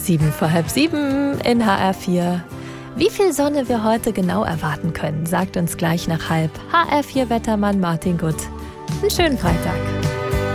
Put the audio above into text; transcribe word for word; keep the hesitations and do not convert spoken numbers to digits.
Sieben vor halb sieben in H R vier. Wie viel Sonne wir heute genau erwarten können, sagt uns gleich nach halb H R vier Wettermann Martin Gutt. Einen schönen Freitag.